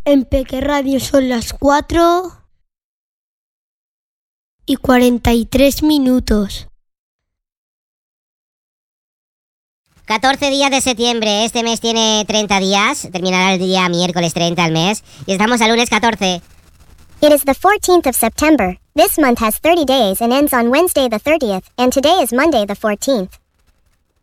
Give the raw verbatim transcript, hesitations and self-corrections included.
En Peque Radio son las cuatro y cuarenta y tres minutos. catorce días de septiembre. Este mes tiene treinta días. Terminará el día miércoles treinta al mes. Y estamos al lunes catorce. It is the fourteenth of September. This month has thirty days and ends on Wednesday the thirtieth, and today is Monday the fourteenth.